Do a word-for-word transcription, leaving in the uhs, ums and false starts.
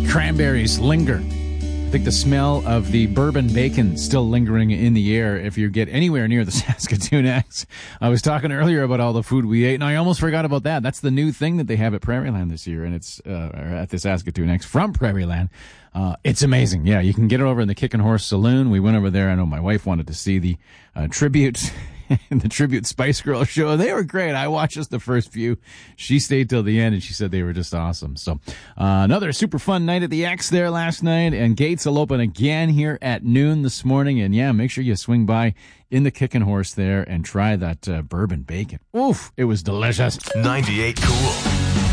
cranberries linger. I think the smell of the bourbon bacon still lingering in the air if you get anywhere near the Saskatoon X. I was talking earlier about all the food we ate, and I almost forgot about that. That's the new thing that they have at Prairieland this year, and it's uh, at the Saskatoon X from Prairieland. Uh, it's amazing. Yeah, you can get it over in the Kick and Horse Saloon. We went over there. I know my wife wanted to see the uh, tribute the tribute Spice Girl show. They were great. I watched just the first few. She stayed till the end, and she said they were just awesome. So uh, another super fun night at the X there last night, and gates will open again here at noon this morning. And yeah, make sure you swing by in the Kick and Horse there and try that uh, bourbon bacon. Oof, it was delicious. ninety-eight Cool.